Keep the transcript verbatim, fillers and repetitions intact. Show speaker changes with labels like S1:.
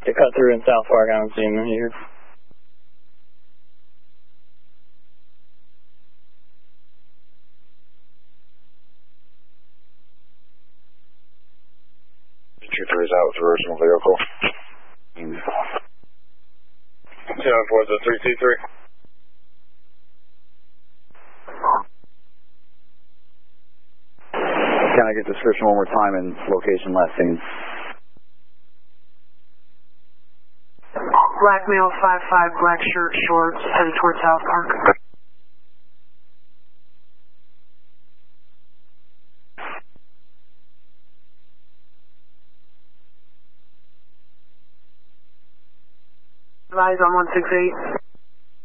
S1: To cut through in South Park, I don't see him here.
S2: two three is out with the original vehicle. seven four is a three two three.
S3: Can I get description one more time and location last seen?
S4: Black male, five five, black shirt, shorts, headed towards South Park. Advise on one six eight.